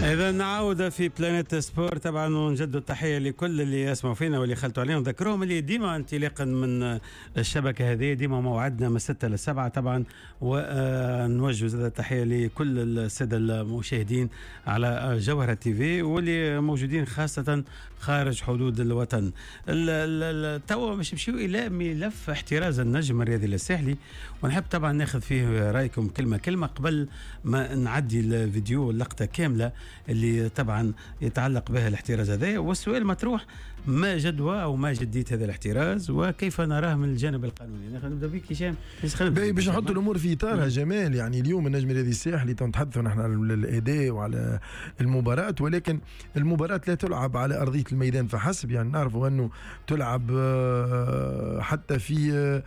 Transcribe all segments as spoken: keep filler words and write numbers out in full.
إذا نعود في بلانيت سبور طبعا ونجد التحية لكل اللي يسمعوا فينا واللي خلطوا عليهم. ذكرهم اللي ديما انطلاقا من الشبكة هذه ديما موعدنا من ستة لسبعة طبعا، ونوجه زاد التحية لكل السادة المشاهدين على جوهرة تي في واللي موجودين خاصة خارج حدود الوطن. توا باش نمشيو إلى ملف احتراز النجم الرياضي الساحلي، ونحب طبعا ناخذ فيه رأيكم كلمة كلمة قبل ما نعدي الفيديو اللقطة كاملة اللي طبعا يتعلق بها الاحتراز هذا. والسؤال مطروح: ما جدوى او ما جديه هذا الاحتراز وكيف نراه من الجانب القانوني؟ نبدا بك هشام باش نحط الامور في اطارها. جمال، يعني اليوم النجم الرياضي الساحلي تنتحدثوا نحن على الاداء وعلى المباراه، ولكن المباراه لا تلعب على ارضيه الميدان فحسب. يعني نعرفوا انه تلعب حتى في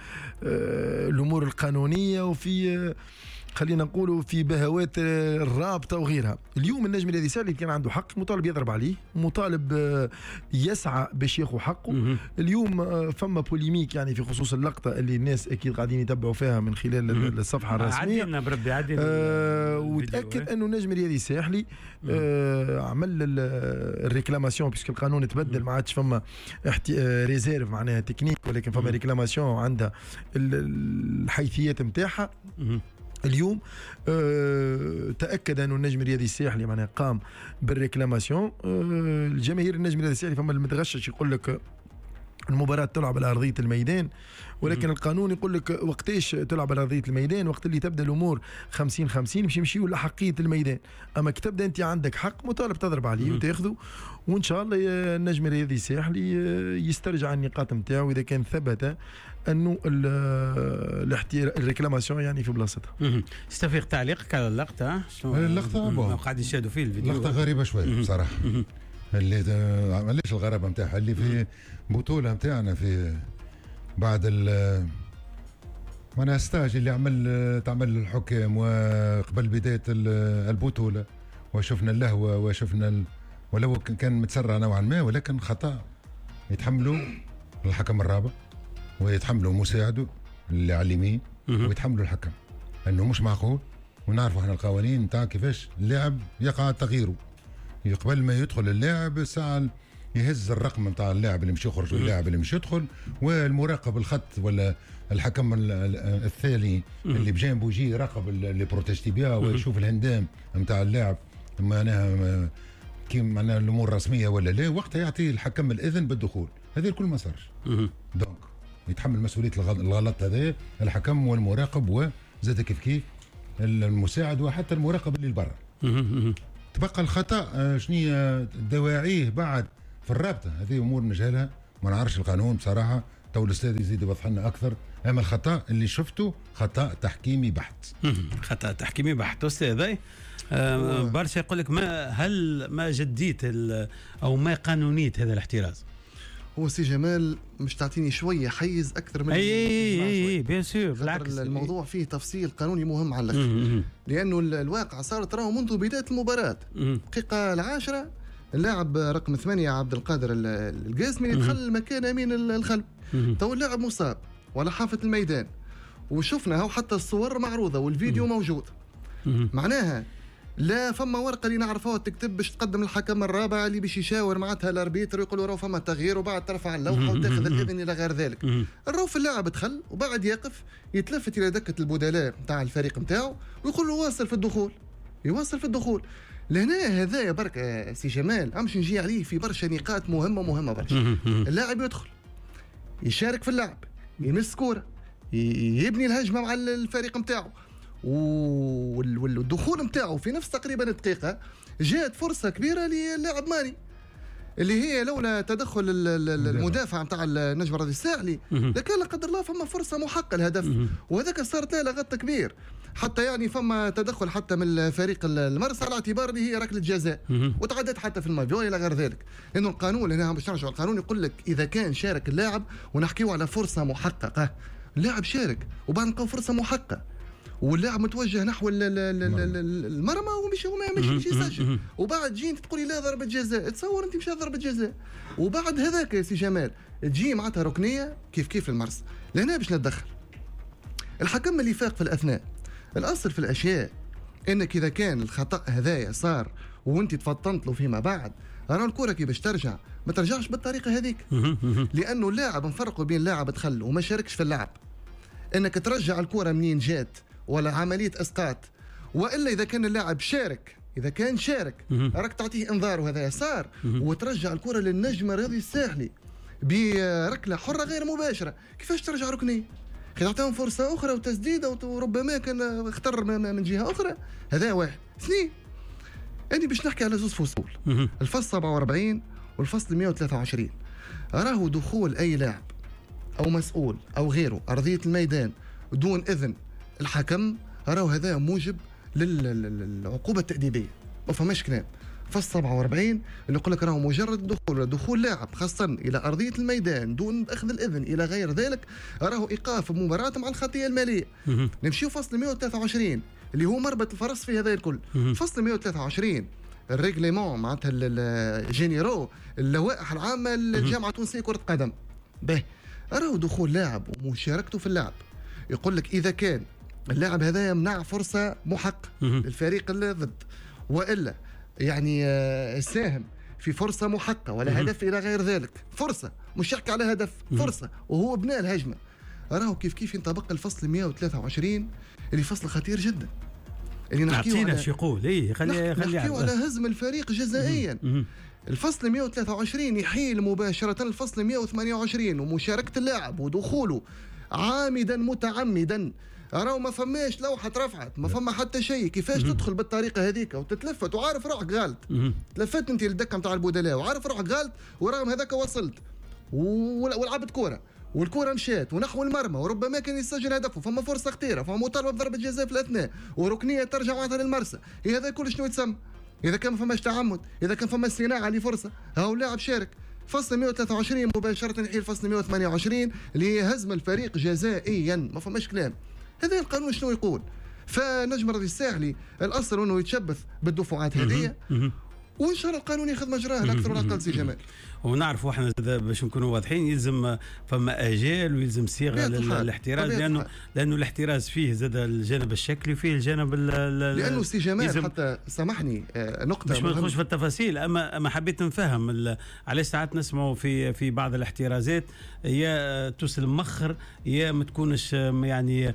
الامور القانونيه وفي خلينا نقولوا في بهوات الرابطه وغيرها. اليوم النجم الرياضي الساحلي كان عنده حق، مطالب يضرب عليه، مطالب يسعى باش ياخذ حقه. اليوم فما بوليميك يعني في خصوص اللقطه اللي الناس اكيد قاعدين يتابعوا فيها من خلال الصفحه الرسميه. عدينا بربي عدينا آه وتاكد انه النجم الرياضي الساحلي آه عمل الريكلاماسيون، باسكو القانون تبدل، ما عادش فما ريزيرف معناها تكنيك، ولكن فما ريكلاماسيون عندها الحيثيات نتاعها. اليوم أه تأكد أنه النجم الرياضي الساحلي معناها قام بالريكلاماسيون. أه الجماهير النجم الرياضي الساحلي فما المتغشش يقول لك المباراة تلعب على أرضية الميدان، ولكن القانون يقول لك وقتاش تلعب على أرضية الميدان؟ وقت اللي تبدأ الأمور خمسين خمسين باش يمشيوا لحقية الميدان. أما كي تبدأ أنت عندك حق مطالب تضرب عليه وتاخذه، وإن شاء الله النجم الرياضي الساحلي يسترجع النقاط نتاعو إذا كان ثبت أنه الريكلاماسيون يعني في بلاصتها. استفيق تعليقك على اللقطة. اللقطة قاعد يشاهدوا فيه الفيديو، لقطة غريبة شوية بصراحة. اللي علاش الغرابه نتاعها اللي في بطوله نتاعنا في بعد ال معناها ستاج اللي عمل تعمل الحكام وقبل بدايه البطوله، وشفنا اللهوه وشفنا ال... ولو كان متسرع نوعا ما، ولكن خطا يتحملوا الحكم الرابع ويتحملوا مساعده اللي على اليمين ويتحملوا الحكم، انه مش معقول. ونعرفوا احنا القوانين نتاع كيفاش اللاعب يقع تغييره قبل ما يدخل اللاعب، ساعة يهز الرقم نتاع اللاعب اللي مش يخرج واللاعب اللي مش يدخل، والمراقب الخط ولا الحكم الثاني اللي بجانبه يجي يراقب اللي بروتيستي بها ويشوف الهندام نتاع اللاعب معناها كي معناها الامور رسميه ولا لا، وقتها يعطي الحكم الاذن بالدخول. هذا الكل ما صارش، دونك يتحمل مسؤوليه الغلط هذا الحكم والمراقب وزاد كيف كيف المساعد وحتى المراقب اللي برا. تبقى الخطأ شنية دواعيه بعد في الرابطة، هذه أمور نجهلها ما نعرفش القانون بصراحة. تو الأستاذ يزيد يوضح لنا أكثر. أما الخطأ اللي شفته خطأ تحكيمي بحت. خطأ تحكيمي بحت. أستاذ آه برشا يقول لك ما هل ما جديت أو ما قانونية هذا الاحتراز؟ هو سي جمال مش تعطيني شويه حيز اكثر من اي اي اي بيان سور، بالعكس الموضوع فيه تفصيل قانوني مهم على الاخر، لانه الواقع صار تراه منذ بدايه المباراه. الدقيقه العاشره اللاعب رقم ثمانية عبد القادر القاسمي يدخل مكان امين الخلب، تو اللاعب مصاب ولا حافه الميدان، وشفنا وحتى الصور معروضه والفيديو موجود. معناها لا فما ورقه اللي نعرفوها تكتب باش تقدم الحكم الرابع اللي باش يشاور معناتها الاربيتر ويقولوا راه فما تغيير وبعد ترفع اللوحه وتاخذ الاذن الى غير ذلك. الروف اللاعب دخل وبعد يقف يتلفت الى دكه البدلاء نتاع الفريق نتاعو ويقول له واصل في الدخول، يواصل في الدخول. لهنا هذايا برك سي جمال امش نجي عليه في برشا نقاط مهمه مهمه برشا. اللاعب يدخل يشارك في اللعب، يمس كوره، يبني الهجمه مع الفريق نتاعو، والدخول نتاعو في نفس تقريبا دقيقه جاءت فرصه كبيره للاعب ماني اللي هي لولا تدخل المدافع نتاع النجم الرياضي الساحلي لكان لا قدر الله فما فرصه محقه الهدف، وهذاك صارت له لغط كبير. حتى يعني فما تدخل حتى من فريق المرسى على اعتبار اللي هي ركله جزاء وتعدت حتى في المافيو الى غير ذلك، لانه القانون هنا باش نرجعوا القانون يقول لك اذا كان شارك اللاعب ونحكيوا على فرصه محققه، اللاعب شارك وبعد نلقاو فرصه محققه واللاعب متوجه نحو المرمى ومش مش مش يسجل، وبعد جي انت تقولي لا ضربه جزاء، تصور انت مش ضربه جزاء، وبعد هذاك يا سي جمال تجي معناتها ركنيه كيف كيف المرسى. لهنا باش نتدخل الحكم اللي فاق في الاثناء. الاصل في الاشياء انك اذا كان الخطا هذايا صار وانت تفطنت له فيما بعد، راه الكره كي باش ترجع ما ترجعش بالطريقه هذيك. لانه اللاعب نفرقوا بين لاعب دخل وما شاركش في اللعب، انك ترجع الكره منين جات ولا عمليه اسقاط، والا اذا كان اللاعب شارك، اذا كان شارك راك تعطيه انذار وهذا يسار، وترجع الكره للنجم الرياضي الساحلي بركله حره غير مباشره. كيفاش ترجع ركنيه؟ تعطيهم فرصه اخرى وتسديده وربما كان اختر من جهه اخرى. هذا واحد. اثنين، أنا باش نحكي على زوج فصول، الفصل سبعة وأربعين والفصل مئة وثلاثة وعشرين. راهو دخول أي لاعب أو مسؤول أو غيره أرضية الميدان دون إذن الحكم، راهو هذا موجب للعقوبة التأديبية، ما فماش كلام. فصل سبعة وأربعين اللي يقول لك راهو مجرد دخول دخول لاعب خاصة إلى أرضية الميدان دون أخذ الإذن إلى غير ذلك، راهو إيقاف مباراة مع الخطية المالية. نمشيو فصل مئة وثلاثة وعشرين اللي هو مربط الفرس في هذا الكل. فصل مئة وثلاثة وعشرين الريغليمون معناتها الجينيرو اللوائح العامه للجامعه التونسيه كره قدم. به راهو دخول لاعب ومشاركته في اللعب، يقول لك اذا كان اللاعب هذا يمنع فرصه محقه للفريق اللي ضد، والا يعني ساهم في فرصه محقه ولا هدف الى غير ذلك، فرصه مش يحكي على هدف، فرصه وهو بناء الهجمه، راهو كيف كيف ينطبق الفصل مئة وثلاثة وعشرين اللي فصل خطير جدا. اللي نحكيو على شو يقول اي خلي خلي نحكيو على هزم الفريق جزائيا. الفصل مئة وثلاثة وعشرين يحيل مباشرة الفصل مئة وثمانية وعشرين ومشاركة اللاعب ودخوله عامدا متعمدا. راهو ما فماش لوحة رفعت، ما فما حتى شيء. كيفاش تدخل بالطريقة هذيك وتتلفت وعارف روحك غلط؟ تلفت انت للدكة نتاع البدلاء وعارف روحك غلط، ورغم هذاك وصلت ولعبت كورة والكره مشات ونحو المرمى وربما كان يسجل هدفه، فما فرصه خطيره، فما مطالبه بضربه جزاء في الاثناء وركنيه ترجع معناتها للمرسى. هذا كل شنو يتسمى؟ اذا كان ما فماش تعمد، اذا كان فما صناعه لفرصه، هاو اللاعب شارك. فصل مئة وثلاثة وعشرين مباشره يحيل فصل مئة وثمانية وعشرين اللي هي هزم الفريق جزائيا، ما فماش كلام. هذا القانون شنو يقول؟ فنجم الرياضي الساحلي الاصل انه يتشبث بالدفعات هذه، وان شاء الله القانون ياخذ مجراه الاكثر والاقل. سي جمال، ونعرفوا احنا باش نكونوا واضحين يلزم فما اجال ويلزم صيغه للاحتراز، لانه حال. لانه الاحتراز فيه زاد الجانب الشكلي وفيه الجانب لانه سي جمال حتى سامحني نقطه مش ما ندخلش في التفاصيل، اما اما حبيت نفهم علاش ساعات نسمعوا في في بعض الاحترازات يا تسلم مخر يا ما تكونش يعني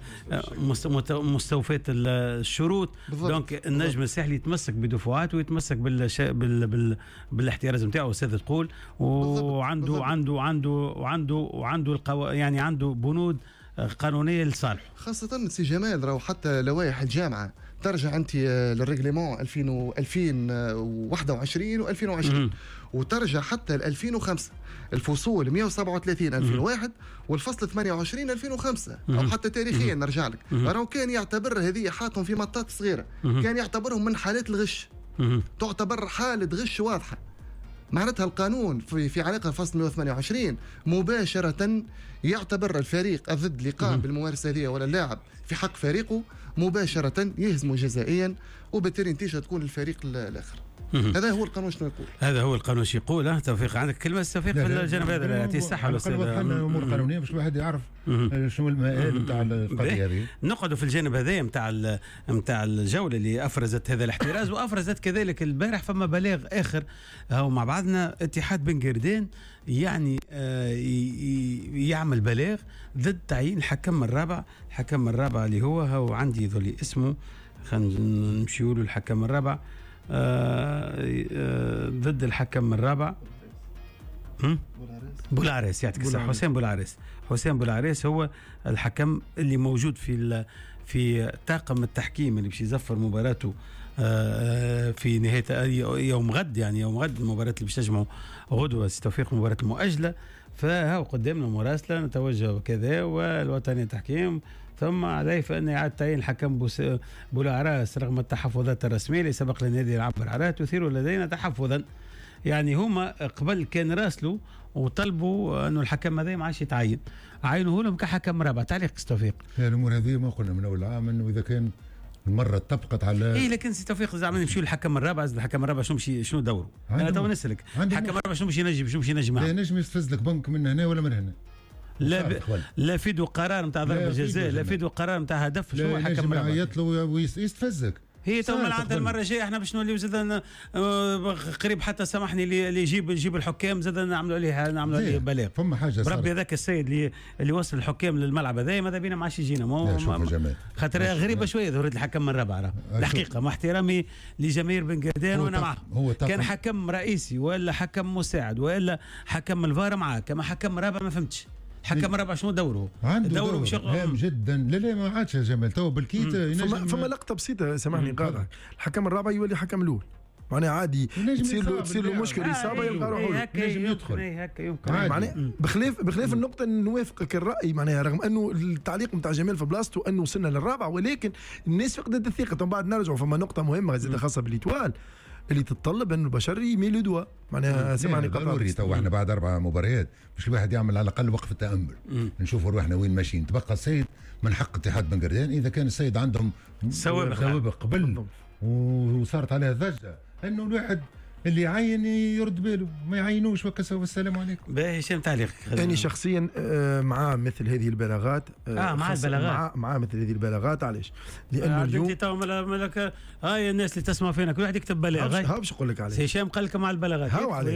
مستوفات الشروط. دونك النجم الساحلي يتمسك بدفعات ويتمسك بال بال بال بالاحتراز نتاعو استاذ تقول، وعنده عنده عنده وعنده وعنده القو... يعني عنده بنود قانونيه لصالحه. خاصه سي جمال راهو حتى لوائح الجامعه ترجع انت للريغليمون ألفين وواحد وعشرين وألفين وعشرين وترجع حتى ل ألفين وخمسة، الفصول مئة وسبعة وثلاثين ألفين وواحد والفصل ثمانية وعشرين ألفين وخمسة، او حتى تاريخيا نرجع لك. راهو كان يعتبر هذه حاطهم في مطاط صغيره، كان يعتبرهم من حالات الغش، تعتبر حاله غش واضحه. معناتها القانون في في علاقه الفصل مئة وثمانية وعشرين مباشره يعتبر الفريق الضد اللي قام بالممارسه هذه ولا اللاعب في حق فريقه مباشره يهزمه جزائيا، وبالتالي النتيجه تكون الفريق الاخر. هذا هو القانون شنو يقول. هذا هو القانون شو يقول. ها توفيق عندك كلمه توفيق في الجانب هذا لا يعطي الصحه الاستاذ. دخلنا امور قانونيه باش الواحد يعرف شنو المآل نتاع القضيه هذه. نقعدوا في الجانب هذا نتاع نتاع الجوله اللي افرزت هذا الاحتراز، وافرزت كذلك البارح فما بلاغ اخر هو مع بعضنا اتحاد بن قردان يعني آه يعمل بلاغ ضد تعيين الحكم الرابع. الحكم الرابع اللي هو هو عندي ذولي اسمه، خلينا نمشيوا له. الحكم الرابع آه آه ضد الحكم الرابع بولعريس، يعطيك الصحة، حسين بولعريس. حسين بولعريس هو الحكم اللي موجود في في طاقم التحكيم اللي باش يزفر مباراته آه في نهاية يوم غد، يعني يوم غد المباراة اللي باش تجمعوا غدوة توفيق مباراة المؤجلة. فهو قدامنا مراسلة نتوجه كذا والوطنية التحكيم، ثم عليه فإن إعادة تعيين الحكم بولعراس رغم التحفظات الرسمية اللي سبق للنادي العبر عليها تثير لدينا تحفظا. يعني هما قبل كان راسلوا وطلبوا أنه الحكم هذا ما عادش يتعين، عينوه لهم كحكم رابع. تعليق توفيق. الأمور هذه ما قلنا من أول عام أنه إذا كان المرة طبقت على اي، لكن سي توفيق زعما نمشيو للحكم الرابع. الحكم الرابع شنو مشي شنو دوره؟ انا تو نسالك الحكم الرابع شنو مش ينجم شنو مش ينجم لا ينجم يستفز لك بنك من هنا ولا من هنا. لا ب... لا فيدو قرار نتاع ضربه جزاء، لا فيدو قرار نتاع هدف. شنو الحكم الرابع يعيط له ويستفزك هي تو ملعب المره الجايه احنا باش نوليو زاد قريب حتى سامحني اللي يجيب يجيب الحكام زاد نعملوا عليه نعملوا عليه بلاغ. فما حاجه بربي هذاك السيد اللي اللي وصل الحكام للملعب هذا ماذا بينا ما عادش يجينا ما خاطر غريبه شويه ظهور الحكم الرابع الحقيقه مع احترامي لجماهير بن قردان وانا معه كان حكم رئيسي ولا حكم مساعد ولا حكم الفار معاه كما حكم رابع ما فهمتش حكم رابع شنو دوره؟ دوره بشغل هام جدا. لا لا ما عادش يا جمال تو بالكيت فما, فما لقطه بسيطه سامحني قاطعك الحكم الرابع يولي حكم الاول معناها عادي تصير له تصير له مشكله اصابه يلقى روحه ينجم يدخل هكا يمكن معناها بخلاف بخلاف النقطه نوافقك الراي معناها رغم انه التعليق نتاع جمال في بلاصته انه وصلنا للرابع ولكن الناس فقدت الثقه. بعد نرجعوا فما نقطه مهمه زاد خاصه بالإيطوال اللي تتطلب انه البشر يميل لدوا معناها سمعني ضروري. تو احنا بعد اربع مباريات مش الواحد يعمل على الاقل وقف التامل نشوفوا روحنا وين ماشيين. تبقى السيد من حق اتحاد بن قردان اذا كان السيد عندهم سوابق قبل وصارت عليها ضجه انه الواحد اللي يعين يرد باله ما يعينوش وكسوا والسلام عليكم. باهي هشام تعليق. أنا شخصيا مع مثل هذه البلاغات اه مع البلاغات مع, مع مثل هذه البلاغات علاش؟ لانه اليوم انت تو ملك هاي الناس اللي تسمع فينا كل واحد يكتب بلاغ ها باش نقول لك علاش هشام قال لك مع البلاغات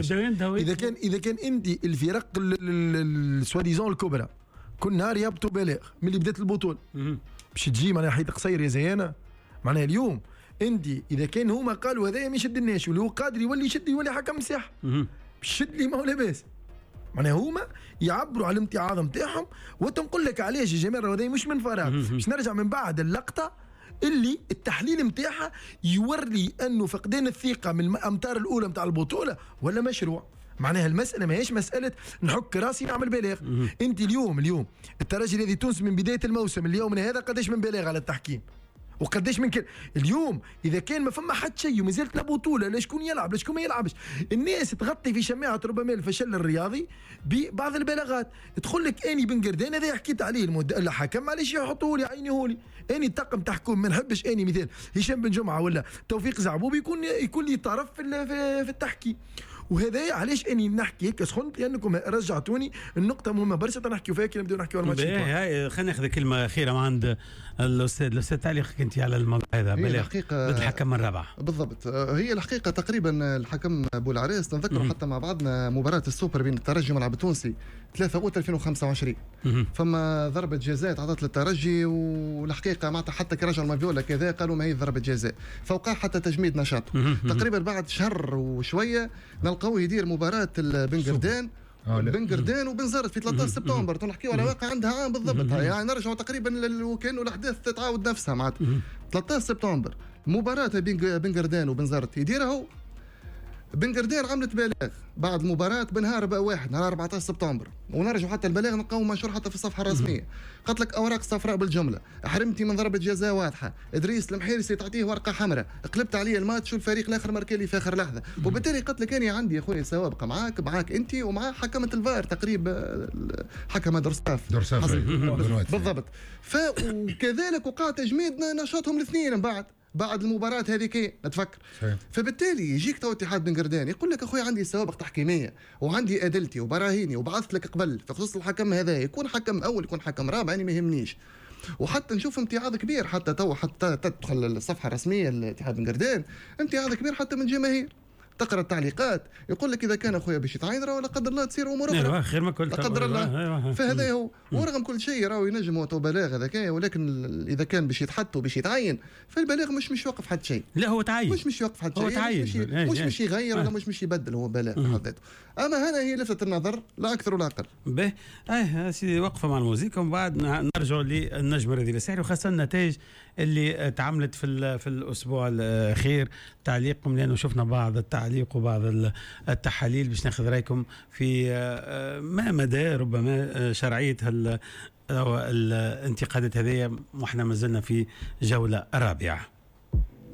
اذا كان اذا كان انت الفرق السواديزون الكبرى كل نهار يهبطوا بلاغ من اللي بدات البطوله باش تجي معناها حيط قصير يا زيانه معناها اليوم انت اذا كان هما قالوا هذايا ما يشدناش واللي هو قادر يولي يشد يولي حكم مساحه شد لي ما هو لاباس معناها هما يعبروا على الامتعاض نتاعهم. وتنقول لك علاش يا جماعه هذايا مش من فراغ باش نرجع من بعد اللقطه اللي التحليل نتاعها يوري انه فقدان الثقه من الامتار الاولى نتاع البطوله ولا مشروع. معناها المساله ماهيش مساله نحك راسي نعمل بلاغ. انت اليوم اليوم الترجي الذي تونس من بدايه الموسم اليوم هذا قداش من بلاغ على التحكيم وقداش من كده اليوم اذا كان ما فما حد شيء وما زالت لا بطوله لا شكون يلعب لا شكون ما يلعبش الناس تغطي في شماعه ربما الفشل الرياضي ببعض البلاغات. تدخل لك اني بن قردان هذا حكيت عليه المد... الحكم معليش يحطوه لي عينيه لي اني طاقم تحكم ما نحبش اني مثال هشام بن جمعه ولا توفيق زعبوب يكون يكون لي طرف في في التحكيم. وهذا علاش اني نحكي هيك سخنت لانكم رجعتوني النقطه مهمه برشا نحكيو فيها كي نبداو نحكيو على الماتش. هاي خلينا ناخذ كلمه اخيره من عند الاستاذ الاستاذ تعليقك انت على الموضوع هذا بلاغ الحكم الرابع. بالضبط هي الحقيقه تقريبا الحكم ابو العريس نذكروا حتى مع بعضنا مباراه السوبر بين الترجي والملعب التونسي ثلاثة أوت ألفين وخمسة وعشرين فما ضربه جزاء تعطت للترجي والحقيقه معناتها حتى كي رجع المافيولا كذا قالوا ما هي ضربه جزاء فوقع حتى تجميد نشاطه. تقريبا بعد شهر وشويه نلقاوه يدير مباراه بن قردان بن قردان وبن زرت في ثلاثة عشر سبتمبر نحكيو على واقع عندها عام بالضبط يعني نرجعوا تقريبا وكانوا الاحداث تتعاود نفسها معناتها ثلاثة عشر سبتمبر مباراه بن قردان وبن زرت يديرها هو. بن قردان عملت بلاغ بعد المباراة بنهار بقى واحد نهار أربعة عشر سبتمبر ونرجعوا حتى البلاغ نلقاوه منشور حتى في الصفحة الرسمية. قالت لك أوراق صفراء بالجملة حرمتي من ضربة جزاء واضحة إدريس المحيرسي تعطيه ورقة حمراء قلبت عليه الماتش والفريق الآخر ماركالي في آخر لحظة وبالتالي قالت لك أنا عندي يا أخوي سوابق معاك معاك أنت ومع حكمة الفار تقريبا حكمة دورساف دورساف بالضبط. فكذلك وقع تجميد نشاطهم الاثنين من بعد بعد المباراة هذيك نتفكر. فبالتالي يجيك تو اتحاد بن قردان يقول لك اخوي عندي سوابق تحكيميه وعندي ادلتي وبراهيني وبعثت لك قبل في خصوص الحكم هذا يكون حكم اول يكون حكم رابع يعني ما يهمنيش. وحتى نشوف امتعاض كبير حتى تو حتى تدخل الصفحه الرسميه لاتحاد بن قردان امتعاض كبير حتى من جماهير تقرا التعليقات يقول لك اذا كان اخويا باش يتعين راهو لا قدر الله تصير امور اخرى ايوه خير ما قلت لا قدر الله. فهذا هو ورغم كل شيء راهو ينجم تو بلاغ هذاك ولكن اذا كان باش يتحط وباش يتعين فالبلاغ مش مش يوقف حد شيء. لا هو تعين مش مش يوقف حد شيء هو تعين مش مش, مش يغير ولا مش مش يبدل هو بلاغ في حد ذاته. اما هنا هي لفتت النظر لا اكثر ولا اقل. به اي سيدي وقفه مع الموسيقى ومن بعد نرجع للنجم الرذيل السحري وخاصه النتائج اللي تعملت في في الاسبوع الاخير تعليقكم لانه شفنا بعض التعليق وبعض التحاليل باش ناخذ رايكم في ما مدى ربما شرعيه الانتقادات هذه واحنا ما زلنا في جوله رابعه.